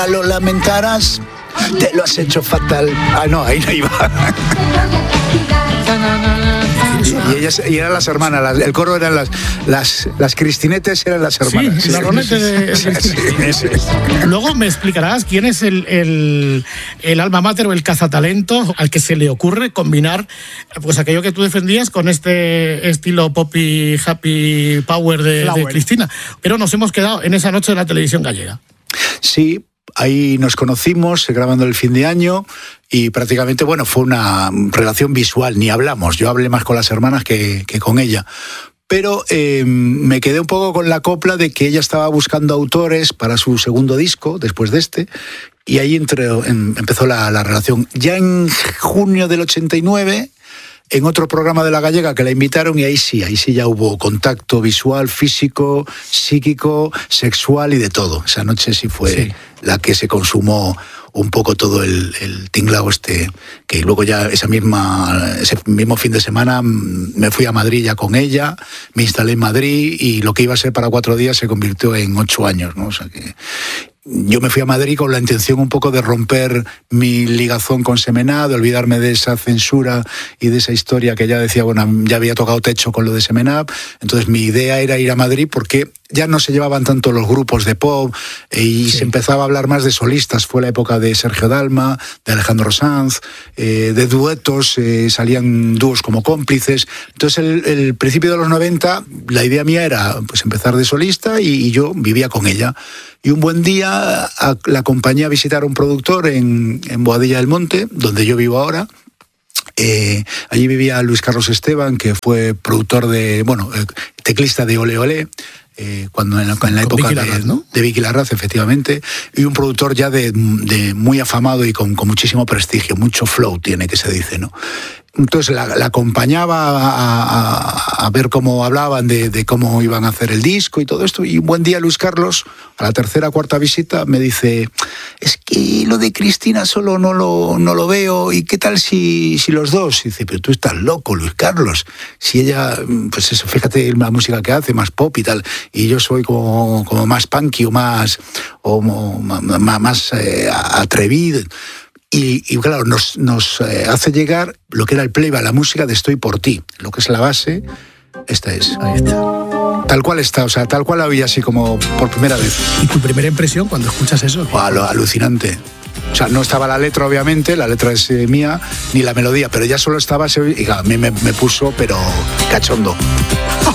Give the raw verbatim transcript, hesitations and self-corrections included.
lo lamentarás, te lo has hecho fatal. Ah, no, ahí no iba. Y, ellas, y eran las hermanas, las, el coro eran las, las, las Cristinetes, eran las hermanas. Sí, la rolete de... Sí, sí, sí. Luego me explicarás quién es el, el, el alma mater o el cazatalento al que se le ocurre combinar pues aquello que tú defendías con este estilo poppy, happy power de, de Cristina. Pero nos hemos quedado en esa noche de la televisión gallega. Sí, ahí nos conocimos, grabando el fin de año, y prácticamente, bueno, fue una relación visual, ni hablamos. Yo hablé más con las hermanas que, que con ella. Pero eh, me quedé un poco con la copla de que ella estaba buscando autores para su segundo disco, después de este, y ahí entre, en, empezó la, la relación. Ya en junio del ochenta y nueve... en otro programa de La Gallega que la invitaron, y ahí sí, ahí sí ya hubo contacto visual, físico, psíquico, sexual y de todo. Esa noche sí fue sí. la que se consumó un poco todo el, el tinglao este, que luego ya esa misma, ese mismo fin de semana me fui a Madrid ya con ella, me instalé en Madrid, y lo que iba a ser para cuatro días se convirtió en ocho años, ¿no? O sea que... yo me fui a Madrid con la intención un poco de romper mi ligazón con Semená, de olvidarme de esa censura y de esa historia que ya decía, bueno, ya había tocado techo con lo de Semená. Entonces mi idea era ir a Madrid porque ya no se llevaban tanto los grupos de pop y sí. se empezaba a hablar más de solistas. Fue la época de Sergio Dalma, de Alejandro Sanz, eh, de duetos, eh, salían dúos como Cómplices. Entonces el, el principio de los noventa, la idea mía era pues empezar de solista, y, y yo vivía con ella. Y un buen día a, la acompañé a visitar a un productor en, en Boadilla del Monte, donde yo vivo ahora. Eh, allí vivía Luis Carlos Esteban, que fue productor de, bueno, teclista de Ole Ole, eh, cuando en la, en la época Vicky de, Larraz, ¿no? de Vicky Larraz, efectivamente, y un productor ya de, de muy afamado y con, con muchísimo prestigio, mucho flow tiene, que se dice, ¿no? Entonces la, la acompañaba a, a, a ver cómo hablaban de, de cómo iban a hacer el disco y todo esto, y un buen día Luis Carlos, a la tercera o cuarta visita, me dice, es que lo de Cristina solo no lo, no lo veo, y qué tal si, si los dos. Y dice, pero tú estás loco, Luis Carlos, si ella, pues eso, fíjate la música que hace, más pop y tal, y yo soy como, como más punky o más, o más, más eh, atrevido. Y, y claro, nos, nos eh, hace llegar lo que era el playback, la música de Estoy por ti, lo que es la base, esta es. Ahí está. Tal cual está, o sea, tal cual la oí así como por primera vez. ¿Y tu primera impresión cuando escuchas eso? Wow, lo alucinante. O sea, no estaba la letra, obviamente, la letra es eh, mía, ni la melodía, pero ya solo estaba ese, y a mí me, me puso, pero cachondo.